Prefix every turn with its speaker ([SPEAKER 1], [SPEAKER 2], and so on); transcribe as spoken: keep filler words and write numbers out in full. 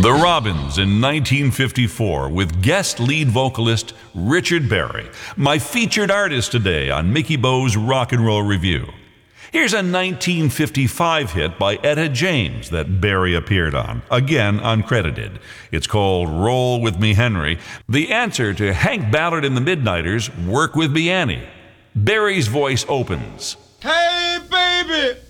[SPEAKER 1] The Robins in nineteen fifty-four with guest lead vocalist Richard Berry, my featured artist today on Mickey Bo's Rock and Roll Review. Here's a nineteen fifty-five hit by Etta James that Berry appeared on, again uncredited. It's called Roll With Me Henry, the answer to Hank Ballard and the Midnighters' Work With Me Annie. Berry's voice opens.
[SPEAKER 2] Hey baby,